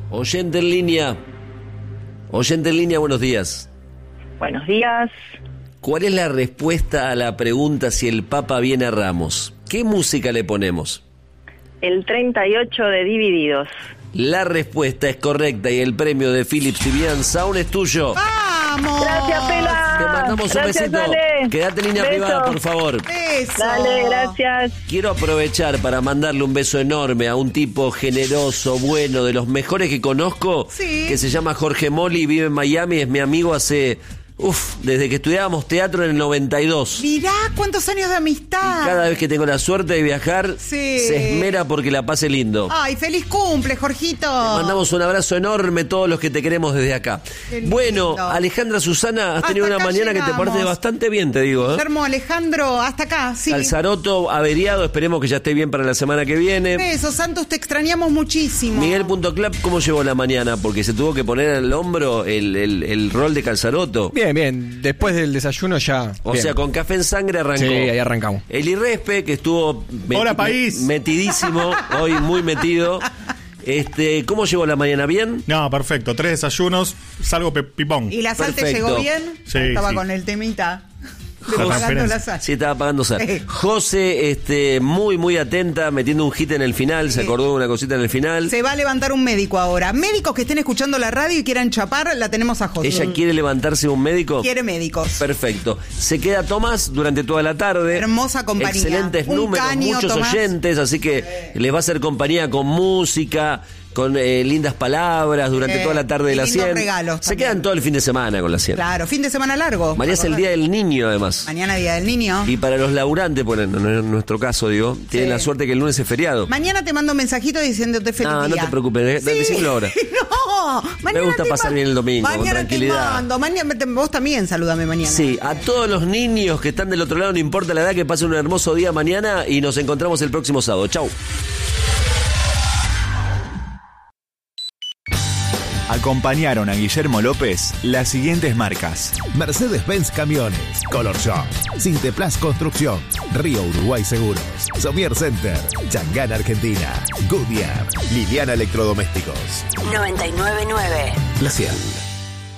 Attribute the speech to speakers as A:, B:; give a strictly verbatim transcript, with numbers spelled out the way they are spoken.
A: Oyente en línea. Oyente en línea, buenos días.
B: Buenos días.
A: ¿Cuál es la respuesta a la pregunta si el Papa viene a Ramos? ¿Qué música le ponemos?
B: El treinta y ocho de Divididos.
A: La respuesta es correcta y el premio de Philips y Bien Sound es tuyo.
C: ¡Vamos!
B: Gracias, Pela.
A: Te mandamos
B: Gracias,
A: un besito.
B: Ale.
A: Quédate en línea
B: Beso.
A: privada, por favor.
C: Eso.
B: Dale, gracias.
A: Quiero aprovechar para mandarle un beso enorme a un tipo generoso, bueno, de los mejores que conozco,
C: Sí.
A: que se llama Jorge Moli, vive en Miami, es mi amigo hace... Uf, desde que estudiábamos teatro en el noventa y dos.
C: Mirá cuántos años de amistad.
A: Cada vez que tengo la suerte de viajar,
C: Sí.
A: se esmera porque la pase lindo.
C: Ay, feliz cumple, Jorgito.
A: Mandamos un abrazo enorme todos los que te queremos desde acá.
C: Qué lindo.
A: Bueno, Alejandra Susana, has
C: Hasta
A: tenido una
C: acá
A: mañana que te
C: llegamos.
A: parece bastante bien, te digo. ¿eh?
C: Guillermo Alejandro, hasta acá, sí.
A: Calzaroto averiado, esperemos que ya esté bien para la semana que viene.
C: Besos, Santos, te extrañamos muchísimo.
A: Miguel.clap, ¿cómo llevó la mañana? Porque se tuvo que poner al hombro el, el, el rol de Calzaroto.
D: Bien, bien. Después del desayuno ya.
A: O
D: bien.
A: sea, con café en sangre arrancó.
D: Sí, ahí arrancamos.
A: El Irrespe, que estuvo meti-
E: Hola, país.
A: metidísimo, hoy muy metido. Este, ¿cómo llevó la mañana? ¿Bien?
E: No, perfecto. Tres desayunos, salgo pe- pipón.
C: ¿Y la sal te
A: Perfecto.
C: llegó bien?
E: Sí,
C: Estaba
E: sí.
C: con el temita. De
E: La
C: pagando
E: transferencia.
C: la sal.
A: Sí, estaba pagando sal.
C: Sí.
A: José, este, muy, muy atenta, metiendo un hit en el final, se
C: Sí.
A: acordó de una cosita en el final.
C: Se va a levantar un médico ahora. Médicos que estén escuchando la radio y quieran chapar, la tenemos a José.
A: ¿Ella quiere levantarse un médico?
C: Quiere médicos.
A: Perfecto. Se queda Tomás durante toda la tarde.
C: Hermosa compañía.
A: Excelentes
C: Un
A: números,
C: caño,
A: muchos
C: Tomás.
A: oyentes, así que les va a hacer compañía con música, con eh, lindas palabras durante
C: Eh,
A: toda la tarde de
C: y
A: la
C: lindos
A: cien.
C: regalos
A: Se
C: también.
A: quedan todo el fin de semana con la cien.
C: Claro, fin de semana largo.
A: Mañana es el Día del Niño, además.
C: Mañana Día del Niño.
A: Y para los laburantes, bueno, en en nuestro caso, digo, tienen
C: Sí.
A: la suerte que el lunes es feriado.
C: Mañana te mando un mensajito diciéndote feliz
A: No, no
C: día.
A: te preocupes, de- de- decímelo ahora.
C: No, mañana
A: gusta
C: te
A: pasar
C: ma-
A: bien el domingo, con
C: Mañana
A: tranquilidad.
C: te mando. Mañana te- vos también salúdame mañana.
A: Sí, a todos los niños que están del otro lado, no importa la edad, que pasen un hermoso día mañana y nos encontramos el próximo sábado. Chau.
F: Acompañaron a Guillermo López las siguientes marcas.
G: Mercedes-Benz Camiones, Color Shop, Sinteplas Construcción, Río Uruguay Seguros, Somier Center, Changán Argentina, Goodyear, Liliana Electrodomésticos.
H: noventa y nueve punto nueve.
G: La cien.